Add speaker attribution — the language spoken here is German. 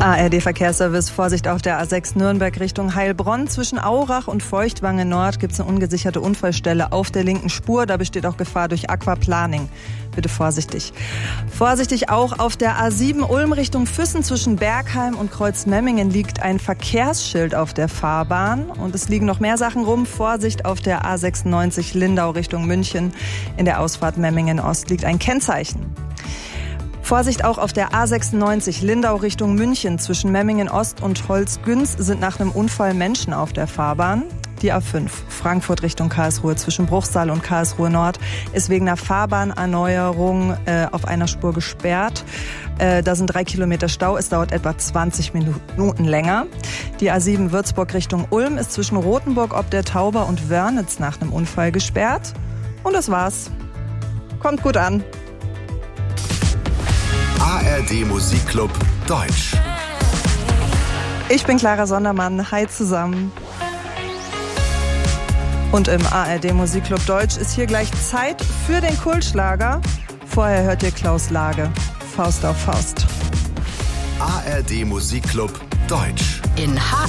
Speaker 1: ARD-Verkehrsservice, Vorsicht auf der A6 Nürnberg Richtung Heilbronn. Zwischen Aurach und Feuchtwange Nord gibt es eine ungesicherte Unfallstelle auf der linken Spur. Da besteht auch Gefahr durch Aquaplaning. Bitte vorsichtig. Vorsichtig auch auf der A7 Ulm Richtung Füssen. Zwischen Bergheim und Kreuzmemmingen liegt ein Verkehrsschild auf der Fahrbahn. Und es liegen noch mehr Sachen rum. Vorsicht auf der A96 Lindau Richtung München. In der Ausfahrt Memmingen Ost liegt ein Kennzeichen. Vorsicht auch auf der A96 Lindau Richtung München. Zwischen Memmingen Ost und Holzgünz sind nach einem Unfall Menschen auf der Fahrbahn. Die A5 Frankfurt Richtung Karlsruhe zwischen Bruchsal und Karlsruhe Nord ist wegen einer Fahrbahnerneuerung auf einer Spur gesperrt. Da sind 3 Kilometer Stau. Es dauert etwa 20 Minuten länger. Die A7 Würzburg Richtung Ulm ist zwischen Rothenburg ob der Tauber und Wörnitz nach einem Unfall gesperrt. Und das war's. Kommt gut an.
Speaker 2: ARD Musikclub Deutsch.
Speaker 1: Ich bin Clara Sondermann. Hi zusammen. Und im ARD Musikclub Deutsch ist hier gleich Zeit für den Kultschlager. Vorher hört ihr Klaus Lage. Faust auf Faust.
Speaker 2: ARD Musikclub Deutsch.
Speaker 3: In HR